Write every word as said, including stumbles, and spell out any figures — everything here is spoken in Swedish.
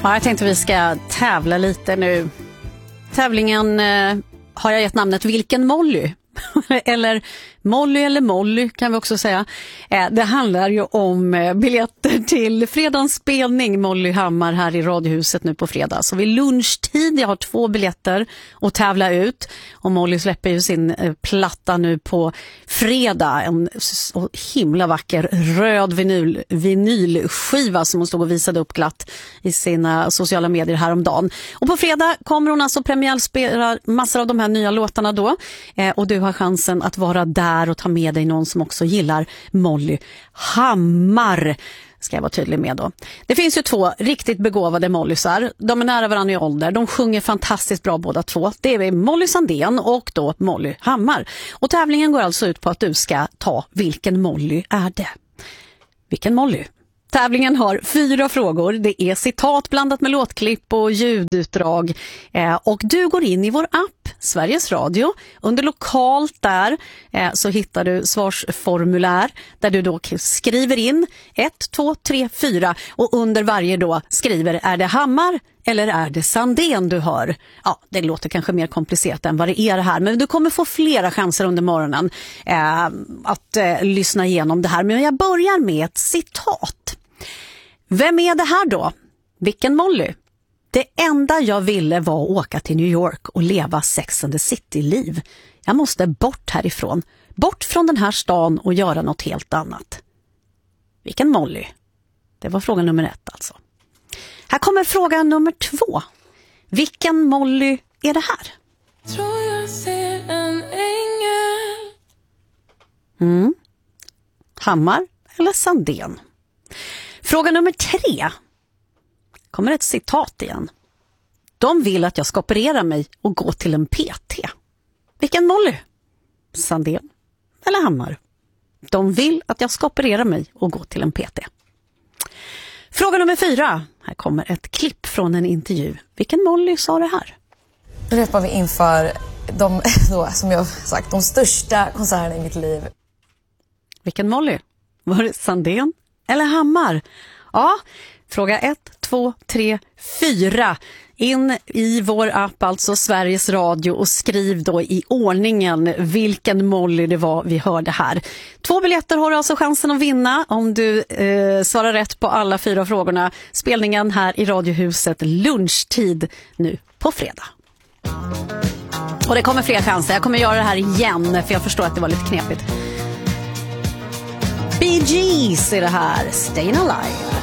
Ja, jag tänkte vi ska tävla lite nu. Tävlingen eh, har jag gett namnet Vilken Molly? Eller Molly eller Molly kan vi också säga. Eh, det handlar ju om eh, biljetter till fredagens spelning Molly Hammar här i Radiohuset nu på fredag. Så vid lunchtid, jag har två biljetter att tävla ut. Och Molly släpper ju sin eh, platta nu på fredag. En så himla vacker röd vinyl, vinylskiva som hon stod och visade upp glatt i sina sociala medier häromdagen. Och på fredag kommer hon alltså premiärspela massor av de här nya låtarna då. Eh, och du har chansen att vara där och ta med dig någon som också gillar Molly Hammar. Ska jag vara tydlig med då. Det finns ju två riktigt begåvade Mollysar. De är nära varandra i ålder. De sjunger fantastiskt bra båda två. Det är Molly Sandén och då Molly Hammar. Och tävlingen går alltså ut på att du ska ta vilken Molly är det. Vilken Molly? Tävlingen har fyra frågor. Det är citat blandat med låtklipp och ljudutdrag. Eh, och du går in i vår app, Sveriges Radio. Under lokalt där eh, så hittar du svarsformulär där du då skriver in ett, två, tre, fyra. Och under varje då skriver är det Hammar eller är det Sandén du hör. Ja, det låter kanske mer komplicerat än vad det är det här. Men du kommer få flera chanser under morgonen eh, att eh, lyssna igenom det här. Men jag börjar med ett citat. Vem är det här då? Vilken Molly? Det enda jag ville var att åka till New York och leva Sex and the City-liv. Jag måste bort härifrån. Bort från den här stan och göra något helt annat. Vilken Molly? Det var fråga nummer ett alltså. Här kommer fråga nummer två. Vilken Molly är det här? Tror jag ser en ängel. Mm. Hammar eller Sandén? Fråga nummer tre. Kommer ett citat igen. De vill att jag ska operera mig och gå till en P T. Vilken Molly? Sandén eller Hammar? De vill att jag ska operera mig och gå till en P T. Fråga nummer fyra. Här kommer ett klipp från en intervju. Vilken Molly sa det här? Nu repar vi inför de, då, som jag sagt, de största konserterna i mitt liv. Vilken Molly? Var det Sandén eller Hammar? Ja, fråga ett, två, tre, fyra. In i vår app, alltså Sveriges Radio, och skriv då i ordningen vilken Molly det var vi hörde här. Två biljetter har du alltså chansen att vinna om du eh, svarar rätt på alla fyra frågorna. Spelningen här i Radiohuset lunchtid nu på fredag. Och det kommer fler chanser. Jag kommer göra det här igen för jag förstår att det var lite knepigt. Bee Gees är det här. Stayin' Alive.